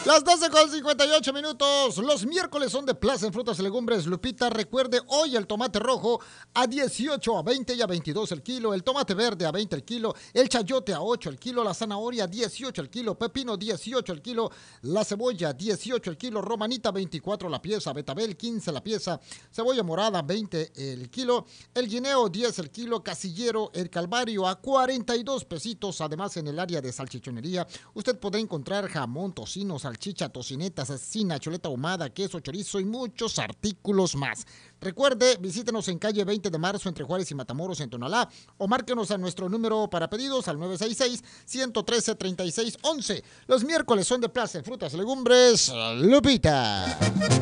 Las 12:58. Los miércoles son de plaza en frutas y legumbres. Lupita, recuerde, hoy el tomate rojo a 18, a 20 y a 22 el kilo. El tomate verde a 20 el kilo. El chayote a 8 el kilo. La zanahoria a 18 el kilo. Pepino 18 el kilo. La cebolla 18 el kilo. Romanita 24 la pieza. Betabel 15 la pieza. Cebolla morada 20 el kilo. El guineo 10 el kilo. Casillero, el calvario a 42 pesitos. Además, en el área de salchichonería, usted podrá encontrar jamón, tocino, salchicha, tocineta, cecina, chuleta ahumada, queso, chorizo y muchos artículos más. Recuerde, visítenos en calle 20 de marzo entre Juárez y Matamoros en Tonalá o márquenos a nuestro número para pedidos al 966-113-3611. Los miércoles son de plaza en frutas y legumbres. Lupita.